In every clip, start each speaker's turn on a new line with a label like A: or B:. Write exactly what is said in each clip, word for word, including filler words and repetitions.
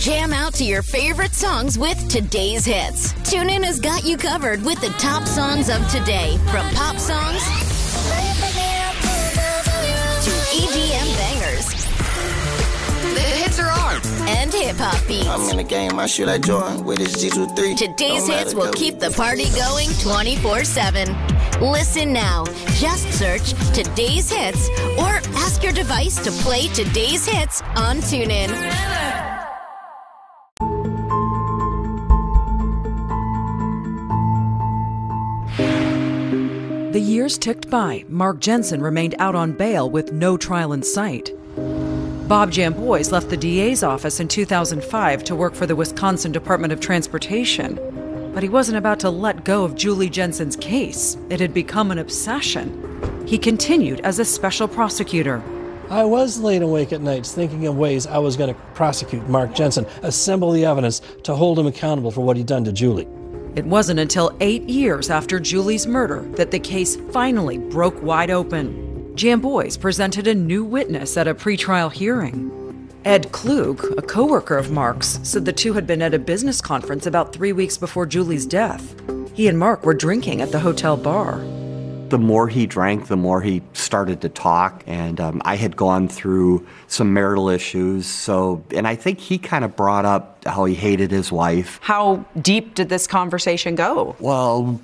A: Jam out to your favorite songs with today's hits. TuneIn has got you covered with the top songs of today, from pop songs to E D M bangers. The hits are on. And hip-hop beats.
B: I'm in the game, I shoot like Jordan with his G twenty-three.
A: Today's hits will keep the party going twenty-four seven. Listen now. Just search Today's Hits or ask your device to play Today's Hits on TuneIn.
C: The years ticked by. Mark Jensen remained out on bail with no trial in sight. Bob Jamboys left the D A's office in two thousand five to work for the Wisconsin Department of Transportation. But he wasn't about to let go of Julie Jensen's case. It had become an obsession. He continued as a special prosecutor.
D: I was laid awake at nights thinking of ways I was going to prosecute Mark Jensen, assemble the evidence to hold him accountable for what he'd done to Julie.
C: It wasn't until eight years after Julie's murder that the case finally broke wide open. Jamboys presented a new witness at a pretrial hearing. Ed Klug, a coworker of Mark's, said the two had been at a business conference about three weeks before Julie's death. He and Mark were drinking at the hotel bar.
E: The more he drank, the more he started to talk, and um, I had gone through some marital issues, so, and I think he kind of brought up how he hated his wife.
F: How deep did this conversation go?
E: Well,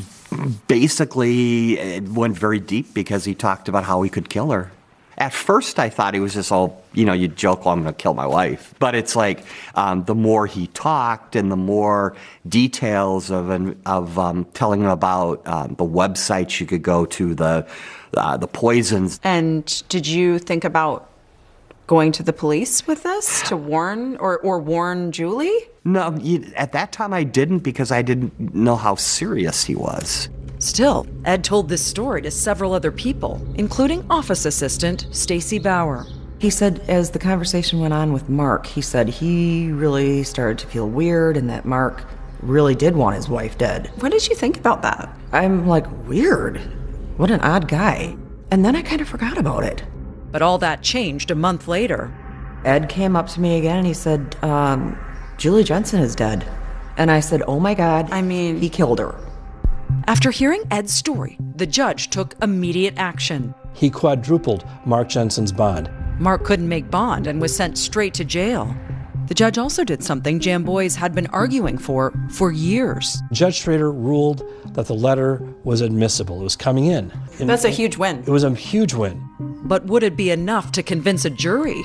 E: basically, it went very deep because he talked about how he could kill her. At first, I thought he was just all, you know, you joke, well, I'm going to kill my wife. But it's like um, the more he talked and the more details of of um, telling him about um, the websites you could go to, the uh, the poisons.
F: And did you think about going to the police with this to warn or, or warn Julie?
E: No, you, at that time I didn't because I didn't know how serious he was.
C: Still, Ed told this story to several other people, including office assistant Stacy Bauer.
G: He said as the conversation went on with Mark, he said he really started to feel weird and that Mark really did want his wife dead.
F: What did you think about that?
G: I'm like, weird? What an odd guy. And then I kind of forgot about it.
C: But all that changed a month later.
G: Ed came up to me again and he said, um, Julie Jensen is dead. And I said, oh my God,
F: I mean,
G: he killed her.
C: After hearing Ed's story, the judge took immediate action.
D: He quadrupled Mark Jensen's bond.
C: Mark couldn't make bond and was sent straight to jail. The judge also did something Jamboys had been arguing for for years.
D: Judge Schrader ruled that the letter was admissible. It was coming in. in
F: That's a huge win.
D: It was a huge win.
C: But would it be enough to convince a jury?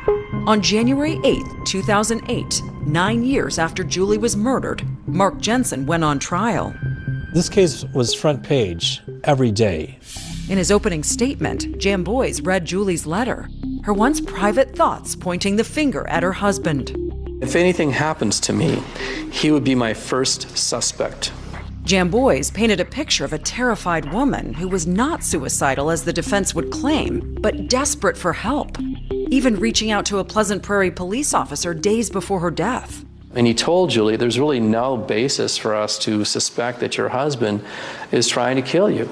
C: On January eighth, two thousand eight, nine years after Julie was murdered, Mark Jensen went on trial.
D: This case was front page every day.
C: In his opening statement, Jamboys read Julie's letter, her once private thoughts pointing the finger at her husband.
H: If anything happens to me, he would be my first suspect.
C: Jamboys painted a picture of a terrified woman who was not suicidal as the defense would claim, but desperate for help, even reaching out to a Pleasant Prairie police officer days before her death.
H: And he told Julie, there's really no basis for us to suspect that your husband is trying to kill you.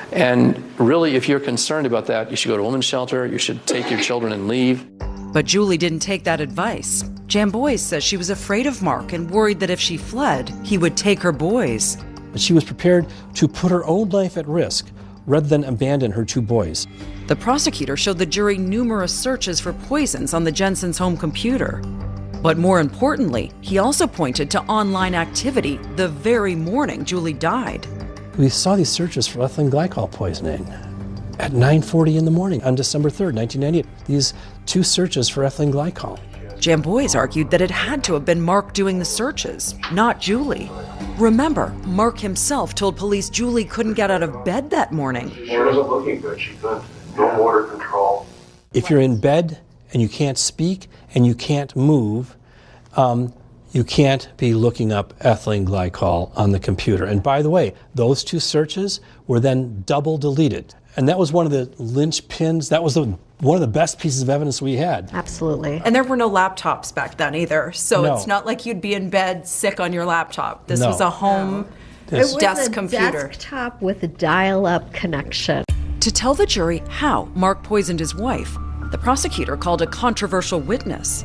H: And really, if you're concerned about that, you should go to a women's shelter, you should take your children and leave.
C: But Julie didn't take that advice. Jamboys says she was afraid of Mark and worried that if she fled, he would take her boys.
D: But she was prepared to put her own life at risk rather than abandon her two boys.
C: The prosecutor showed the jury numerous searches for poisons on the Jensen's home computer. But more importantly, he also pointed to online activity the very morning Julie died.
D: We saw these searches for ethylene glycol poisoning at nine forty in the morning on December third, nineteen ninety-eight. These two searches for ethylene glycol.
C: Jamboys argued that it had to have been Mark doing the searches, not Julie. Remember, Mark himself told police Julie couldn't get out of bed that morning.
I: She wasn't looking good. She couldn't. No motor control.
D: If you're in bed and you can't speak and you can't move, um, you can't be looking up ethylene glycol on the computer. And by the way, those two searches were then double deleted. And that was one of the linchpins. That was the, one of the best pieces of evidence we had.
J: Absolutely.
F: And there were no laptops back then either. So
D: No.
F: it's not like you'd be in bed sick on your laptop. This
D: No.
F: was a home
D: Yes.
J: It was
F: desk
J: a
F: computer.
J: desktop with a dial-up connection.
C: To tell the jury how Mark poisoned his wife, the prosecutor called a controversial witness.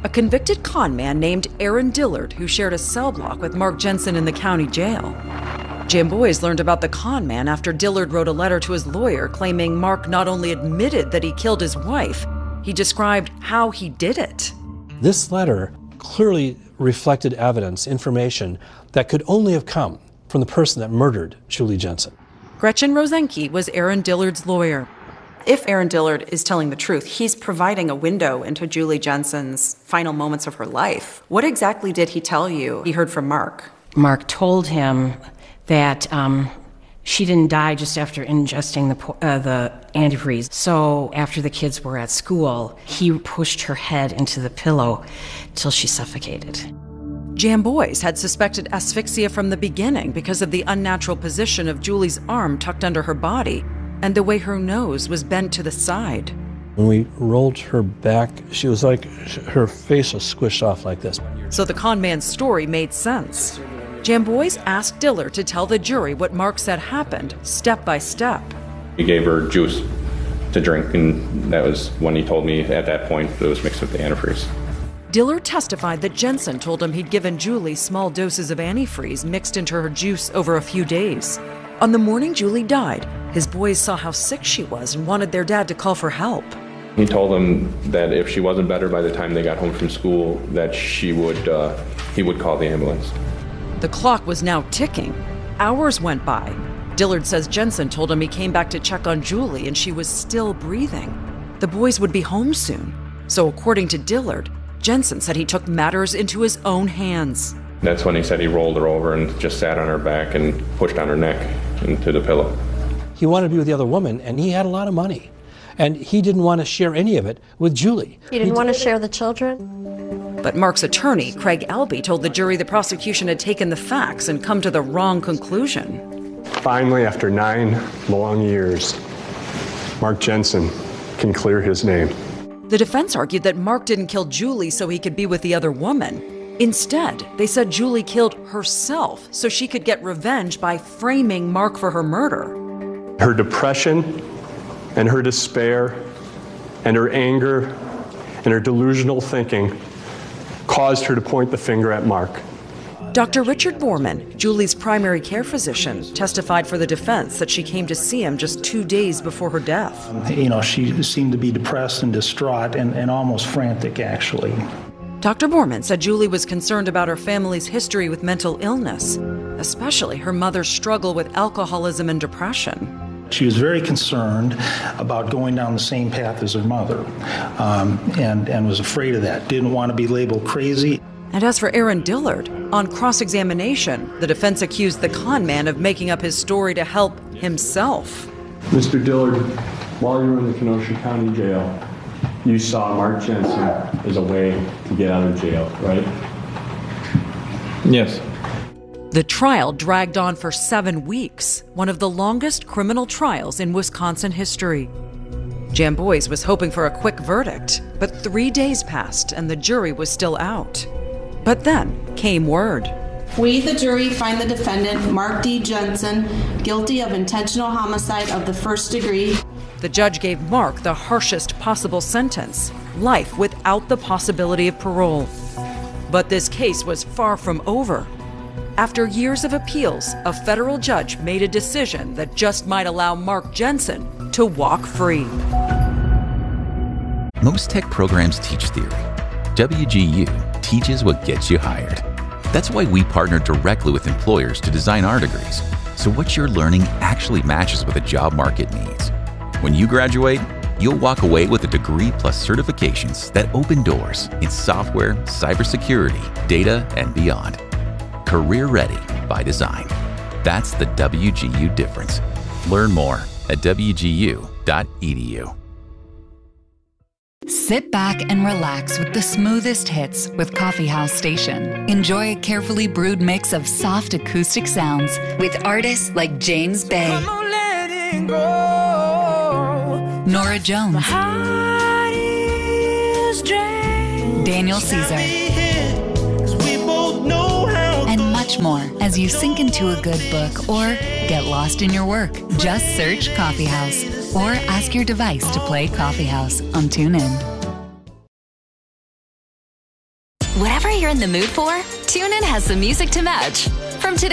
C: a convicted con man named Aaron Dillard who shared a cell block with Mark Jensen in the county jail. Jamboys learned about the con man after Dillard wrote a letter to his lawyer claiming Mark not only admitted that he killed his wife, he described how he did it.
D: This letter clearly reflected evidence, information that could only have come from the person that murdered Julie Jensen.
C: Gretchen Rosenke was Aaron Dillard's lawyer.
F: If Aaron Dillard is telling the truth, he's providing a window into Julie Jensen's final moments of her life. What exactly did he tell you he heard from Mark?
K: Mark told him that um, she didn't die just after ingesting the, uh, the antifreeze. So after the kids were at school, he pushed her head into the pillow till she suffocated.
C: Jamboys had suspected asphyxia from the beginning because of the unnatural position of Julie's arm tucked under her body and the way her nose was bent to the side.
D: When we rolled her back, she was like, her face was squished off like this.
C: So the con man's story made sense. Jamboys asked Dillard to tell the jury what Mark said happened, step by step.
L: He gave her juice to drink, and that was when he told me at that point it was mixed with the antifreeze.
C: Dillard testified that Jensen told him he'd given Julie small doses of antifreeze mixed into her juice over a few days. On the morning Julie died, his boys saw how sick she was and wanted their dad to call for help.
L: He told them that if she wasn't better by the time they got home from school, that she would, uh, he would call the ambulance.
C: The clock was now ticking. Hours went by. Dillard says Jensen told him he came back to check on Julie and she was still breathing. The boys would be home soon. So according to Dillard, Jensen said he took matters into his own hands.
L: That's when he said he rolled her over and just sat on her back and pushed on her neck into the pillow.
D: He wanted to be with the other woman, and he had a lot of money. And he didn't want to share any of it with Julie.
J: You didn't he want to share the children?
C: But Mark's attorney, Craig Albee, told the jury the prosecution had taken the facts and come to the wrong conclusion.
M: Finally, after nine long years, Mark Jensen can clear his name.
C: The defense argued that Mark didn't kill Julie so he could be with the other woman. Instead, they said Julie killed herself so she could get revenge by framing Mark for her murder.
M: Her depression and her despair and her anger and her delusional thinking caused her to point the finger at Mark.
C: Doctor Richard Borman, Julie's primary care physician, testified for the defense that she came to see him just two days before her death.
N: You know, she seemed to be depressed and distraught and, and almost frantic, actually.
C: Doctor Borman said Julie was concerned about her family's history with mental illness, especially her mother's struggle with alcoholism and depression.
N: She was very concerned about going down the same path as her mother, um, and, and was afraid of that, didn't want to be labeled crazy.
C: And as for Aaron Dillard, on cross-examination, the defense accused the con man of making up his story to help himself.
O: Mister Dillard, while you were in the Kenosha County Jail, you saw Mark Jensen as a way to get out of jail, right?
L: Yes.
C: The trial dragged on for seven weeks, one of the longest criminal trials in Wisconsin history. Jamboys was hoping for a quick verdict, but three days passed and the jury was still out. But then came word.
P: We, the jury, find the defendant, Mark D. Jensen, guilty of intentional homicide of the first degree.
C: The judge gave Mark the harshest possible sentence, life without the possibility of parole. But this case was far from over. After years of appeals, a federal judge made a decision that just might allow Mark Jensen to walk free.
Q: Most tech programs teach theory. W G U teaches what gets you hired. That's why we partner directly with employers to design our degrees, so what you're learning actually matches what the job market needs. When you graduate, you'll walk away with a degree plus certifications that open doors in software, cybersecurity, data, and beyond. Career ready by design. That's the W G U difference. Learn more at W G U dot E D U.
R: Sit back and relax with the smoothest hits with Coffee House Station. Enjoy a carefully brewed mix of soft acoustic sounds with artists like James Bay, Nora Jones, Daniel Caesar, and much more as you sink into a good book or get lost in your work. Just search Coffee House or ask your device to play Coffee House on TuneIn. Whatever you're in the mood for, TuneIn has the music to match. From today